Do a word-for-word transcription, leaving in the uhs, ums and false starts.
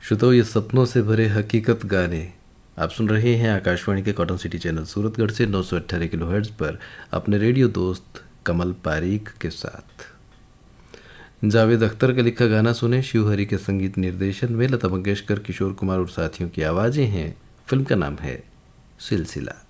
श्रोताओं, ये सपनों से भरे हकीकत गाने आप सुन रहे हैं आकाशवाणी के कॉटन सिटी चैनल सूरतगढ़ से नौ सौ अट्ठारह किलो हर्ट्ज पर अपने रेडियो दोस्त कमल पारीक के साथ। जावेद अख्तर का लिखा गाना सुने, शिवहरी के संगीत निर्देशन में लता मंगेशकर, किशोर कुमार और साथियों की आवाज़ें हैं। फिल्म का नाम है सिलसिला।